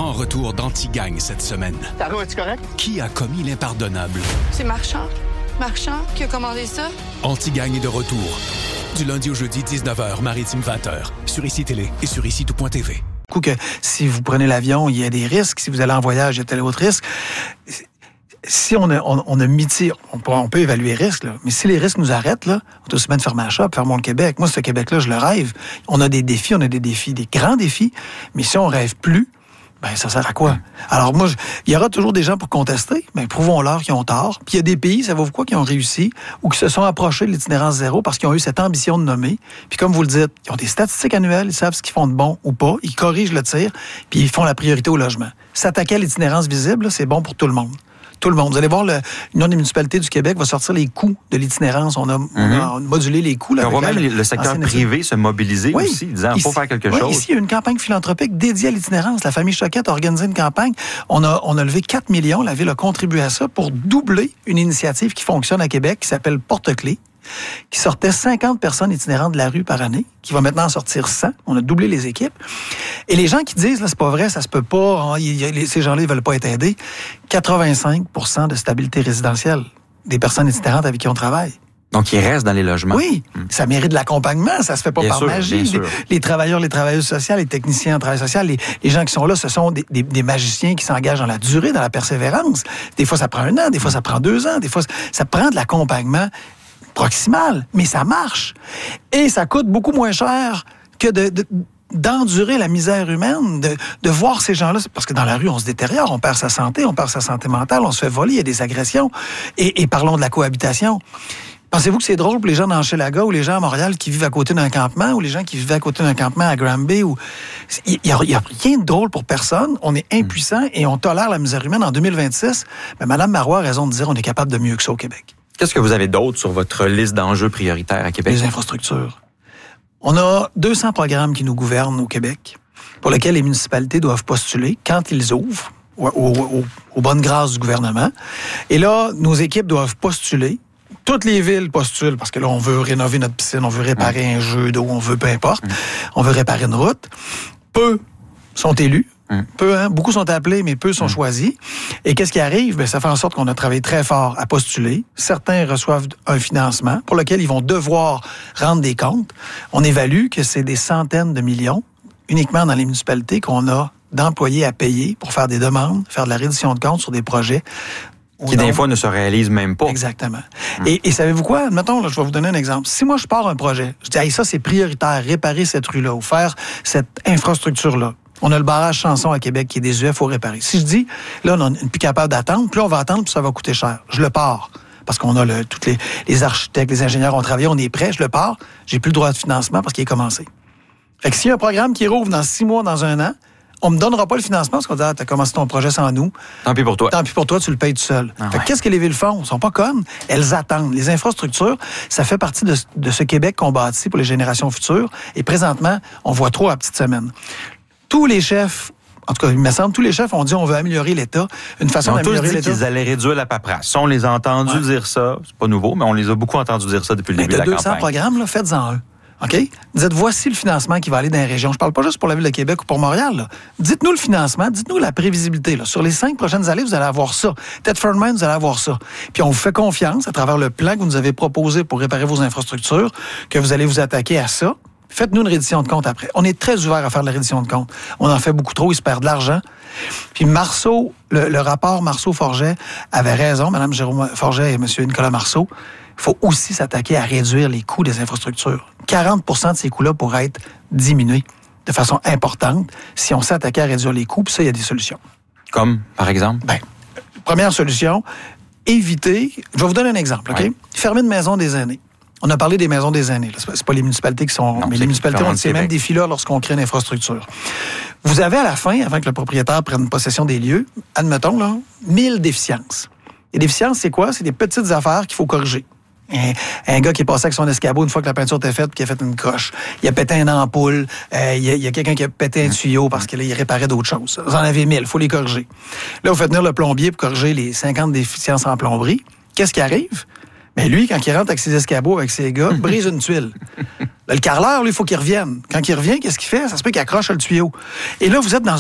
grand retour d'Antigagne cette semaine. Taro, es-tu correct? Qui a commis l'impardonnable? C'est Marchand. Marchand qui a commandé ça. Antigagne est de retour. Du lundi au jeudi, 19h, Maritime 20h. Sur ICI Télé et sur ICI-tout.tv. Que si vous prenez l'avion, il y a des risques. Si vous allez en voyage, il y a tel autre risque. Si on a mitié, on peut évaluer les risques, là. Mais si les risques nous arrêtent, là, on est aussi bien de fermer la shop, fermer le Québec. Moi, ce Québec-là, je le rêve. On a des défis, des grands défis. Mais si on rêve plus, ben ça sert à quoi? Alors moi, il y aura toujours des gens pour contester, mais prouvons-leur qu'ils ont tort. Puis il y a des pays, ça vaut quoi, qui ont réussi ou qui se sont approchés de l'itinérance zéro parce qu'ils ont eu cette ambition de nommer. Puis comme vous le dites, ils ont des statistiques annuelles, ils savent ce qu'ils font de bon ou pas, ils corrigent le tir, puis ils font la priorité au logement. S'attaquer à l'itinérance visible, là, c'est bon pour tout le monde. Tout le monde. Vous allez voir, l'Union des municipalités du Québec va sortir les coûts de l'itinérance. On a modulé les coûts. Là, on voit même le secteur privé se mobiliser aussi, disant qu'il faut faire quelque chose. Ici, il y a une campagne philanthropique dédiée à l'itinérance. La famille Choquette a organisé une campagne. On a levé 4 millions. La Ville a contribué à ça pour doubler une initiative qui fonctionne à Québec, qui s'appelle Porte-Clés, qui sortait 50 personnes itinérantes de la rue par année, qui va maintenant en sortir 100. On a doublé les équipes. Et les gens qui disent, là, c'est pas vrai, ça se peut pas, ces gens-là, ils veulent pas être aidés, 85% de stabilité résidentielle des personnes itinérantes avec qui on travaille. Donc, ils restent dans les logements. Oui, ça mérite de l'accompagnement, ça se fait pas par magie. Les travailleurs, les travailleuses sociales, les techniciens en travail social, les gens qui sont là, ce sont des magiciens qui s'engagent dans la durée, dans la persévérance. Des fois, ça prend 1 an, des fois, ça prend 2 ans, des fois, ça prend de l'accompagnement proximal, mais ça marche. Et ça coûte beaucoup moins cher que d'endurer la misère humaine, de voir ces gens-là, parce que dans la rue, on se détériore, on perd sa santé mentale, on se fait voler, il y a des agressions. Et parlons de la cohabitation. Pensez-vous que c'est drôle pour les gens d'Hochelaga ou les gens à Montréal qui vivent à côté d'un campement ou les gens qui vivent à côté d'un campement à Granby? Il y a rien de drôle pour personne. On est impuissant et on tolère la misère humaine. En 2026, mais Mme Marois a raison de dire qu'on est capable de mieux que ça au Québec. Qu'est-ce que vous avez d'autre sur votre liste d'enjeux prioritaires à Québec? Les infrastructures. On a 200 programmes qui nous gouvernent au Québec, pour lesquels les municipalités doivent postuler quand ils ouvrent, aux bonnes grâces du gouvernement. Et là, nos équipes doivent postuler. Toutes les villes postulent, parce que là, on veut rénover notre piscine, on veut réparer un jeu d'eau, on veut peu importe, on veut réparer une route. Peu sont élus. Peu, hein? Beaucoup sont appelés, mais peu sont choisis. Et qu'est-ce qui arrive? Bien, ça fait en sorte qu'on a travaillé très fort à postuler. Certains reçoivent un financement pour lequel ils vont devoir rendre des comptes. On évalue que c'est des centaines de millions, uniquement dans les municipalités, qu'on a d'employés à payer pour faire des demandes, faire de la reddition de comptes sur des projets qui, des fois, ne se réalisent même pas. Exactement. Et savez-vous quoi? Admettons, là, je vais vous donner un exemple. Si moi, je pars un projet, je dis, hey, ça, c'est prioritaire, réparer cette rue-là ou faire cette infrastructure-là. On a le barrage Chanson à Québec qui est désuet, il faut réparer. Si je dis, là, on n'est plus capable d'attendre, plus on va attendre, plus ça va coûter cher. Je le pars. Parce qu'on a tous les architectes, les ingénieurs ont travaillé, on est prêts, je le pars. J'ai plus le droit de financement parce qu'il est commencé. Fait que s'il y a un programme qui rouvre dans 6 mois, dans 1 an, on me donnera pas le financement parce qu'on dit, t'as commencé ton projet sans nous. Tant pis pour toi. Tant pis pour toi, tu le payes tout seul. Fait que qu'est-ce que les villes font? Elles sont pas connes. Elles attendent. Les infrastructures, ça fait partie de ce Québec qu'on bâtit pour les générations futures. Et présentement, on voit trop à petite semaine. Tous les chefs, en tout cas, il me semble, tous les chefs ont dit on veut améliorer l'État. Une façon d'améliorer l'État. Ils ont tous dit qu'ils allaient réduire la paperasse. On les a entendus dire ça. C'est pas nouveau, mais on les a beaucoup entendus dire ça depuis le début de la campagne. 200 programmes, là, faites-en un. OK? Dites, voici le financement qui va aller dans les régions. Je parle pas juste pour la Ville de Québec ou pour Montréal. Là. Dites-nous le financement, dites-nous la prévisibilité. Là. Sur les 5 prochaines années, vous allez avoir ça. Thetford Mines, vous allez avoir ça. Puis on vous fait confiance à travers le plan que vous nous avez proposé pour réparer vos infrastructures, que vous allez vous attaquer à ça. Faites-nous une reddition de compte après. On est très ouvert à faire de la reddition de compte. On en fait beaucoup trop, il se perd de l'argent. Puis Marceau, le rapport Marceau-Forget avait raison, Mme Jérôme Forget et M. Nicolas Marceau. Il faut aussi s'attaquer à réduire les coûts des infrastructures. 40% de ces coûts-là pourraient être diminués de façon importante si on s'attaquait à réduire les coûts. Puis ça, il y a des solutions. Comme, par exemple? Bien, première solution, éviter... Je vais vous donner un exemple, OK? Ouais. Fermer une maison des aînés. On a parlé des maisons des aînés. C'est pas les municipalités qui sont... Non, mais les municipalités ont ces mêmes défis-là lorsqu'on crée une infrastructure. Vous avez à la fin, avant que le propriétaire prenne possession des lieux, admettons, là, 1000 déficiences. Les déficiences, c'est quoi? C'est des petites affaires qu'il faut corriger. Un gars qui est passé avec son escabeau une fois que la peinture était faite, qui a fait une croche. Il a pété une ampoule. Il y a quelqu'un qui a pété un tuyau parce qu'il réparait d'autres choses. Vous en avez 1000, il faut les corriger. Là, vous faites venir le plombier pour corriger les 50 déficiences en plomberie. Qu'est-ce qui arrive? Mais lui, quand il rentre avec ses escabeaux, avec ses gars, brise une tuile. Là, le carreleur, lui, il faut qu'il revienne. Quand il revient, qu'est-ce qu'il fait? Ça se peut qu'il accroche le tuyau. Et là, vous êtes dans